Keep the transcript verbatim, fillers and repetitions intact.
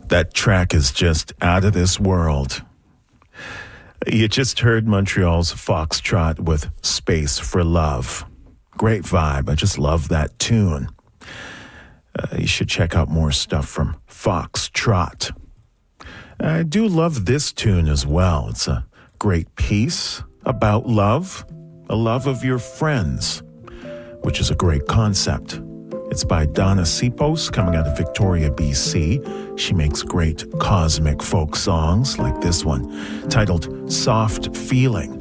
That track is just out of this world. You just heard Montreal's Foxtrot with Space for Love. Great vibe. I just love that tune. Uh, you should check out more stuff from Foxtrot. I do love this tune as well. It's a great piece about love, a love of your friends, which is a great concept. It's by Donna Sipos, coming out of Victoria, B C. She makes great cosmic folk songs like this one, titled Soft Feeling.